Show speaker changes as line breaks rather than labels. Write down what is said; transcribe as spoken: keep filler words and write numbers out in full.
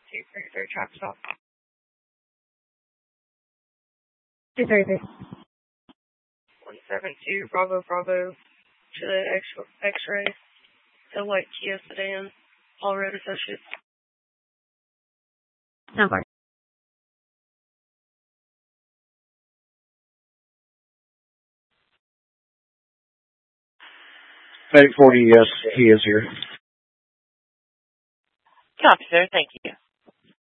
two thirty-three, traffic stop.
two thirty-three.
one seven two, Bravo, Bravo, to the X- X-ray, the white Kia sedan, All Road Associates.
ten four.
eight forty, yes, he is here.
Copy, sir. Thank you.